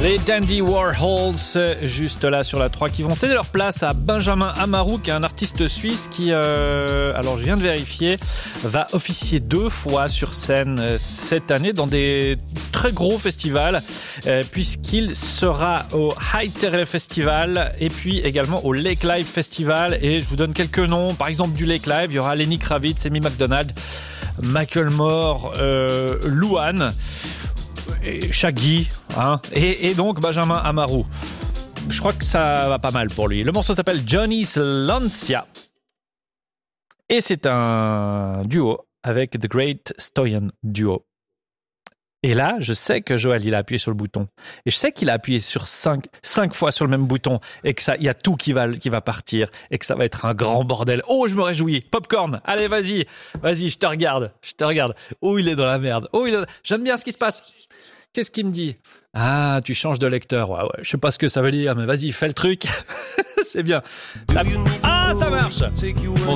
Les Dandy Warhols, juste là sur la 3, qui vont céder leur place à Benjamin Amarou, qui est un artiste suisse qui, alors je viens de vérifier, va officier 2 fois sur scène cette année dans des très gros festivals, puisqu'il sera au High Terre Festival et puis également au Lake Live Festival. Et je vous donne quelques noms, par exemple du Lake Live, il y aura Lenny Kravitz, Amy McDonald, Macklemore, Louane, Shaggy, hein, et donc Benjamin Amarou. Je crois que ça va pas mal pour lui. Le morceau s'appelle Johnny's Lancia et c'est un duo avec The Great Stoyan Duo. Et là, je sais que Joël, il a appuyé sur le bouton. Et je sais qu'il a appuyé sur 5 fois sur le même bouton et que ça, il y a tout qui va partir et que ça va être un grand bordel. Oh, je me réjouis. Popcorn. Allez, vas-y, je te regarde. Oh, il est dans la merde. J'aime bien ce qui se passe. Qu'est-ce qu'il me dit ? Ah, tu changes de lecteur. Ouais, je sais pas ce que ça veut dire, mais vas-y, fais le truc. C'est bien. Ah, ça marche.